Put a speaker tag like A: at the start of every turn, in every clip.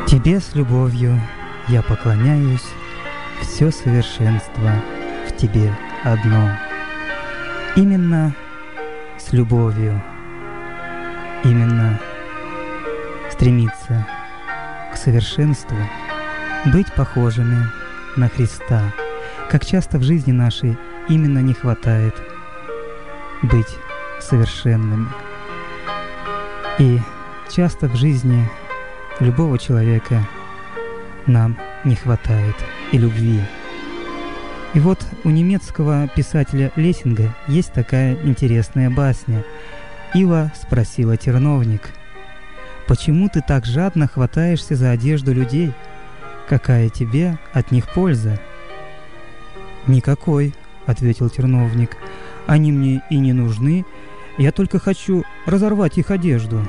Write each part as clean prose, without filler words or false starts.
A: Тебе с любовью я поклоняюсь, все совершенство в тебе одно. Именно с любовью, именно стремиться к совершенству, быть похожими на Христа. Как часто в жизни нашей именно не хватает быть совершенными. И часто в жизни любого человека нам не хватает и любви. И вот у немецкого писателя Лессинга есть такая интересная басня. Ива спросила терновник: «Почему ты так жадно хватаешься за одежду людей? Какая тебе от них польза?» «Никакой», — ответил терновник. «Они мне и не нужны, я только хочу разорвать их одежду».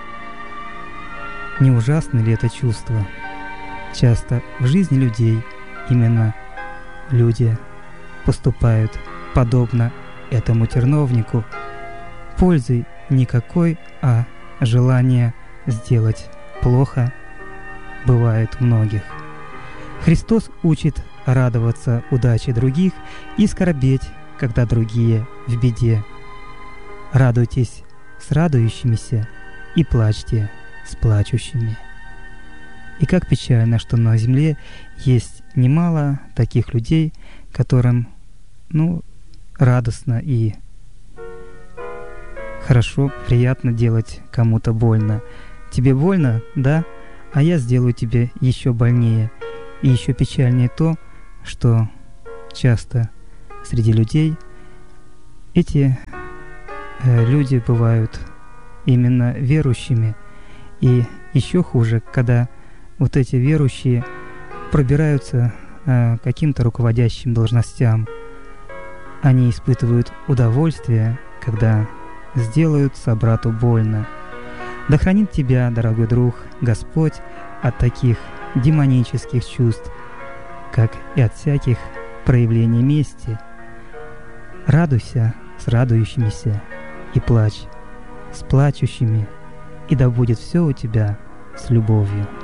A: Не ужасно ли это чувство? Часто в жизни людей именно люди поступают подобно этому терновнику. Пользы никакой, а желание сделать плохо бывает у многих. Христос учит радоваться удаче других и скорбеть, когда другие в беде. Радуйтесь с радующимися и плачьте с плачущими. И как печально, что на земле есть немало таких людей, которым, радостно и хорошо, приятно делать кому-то больно. Тебе больно, да? А я сделаю тебе еще больнее. И еще печальнее то, что часто среди людей эти люди бывают именно верующими. И еще хуже, когда вот эти верующие пробираются каким-то руководящим должностям. Они испытывают удовольствие, когда сделают собрату больно. Да хранит тебя, дорогой друг, Господь от таких демонических чувств, как и от всяких проявлений мести. Радуйся с радующимися и плачь с плачущими, и да будет все у тебя с любовью.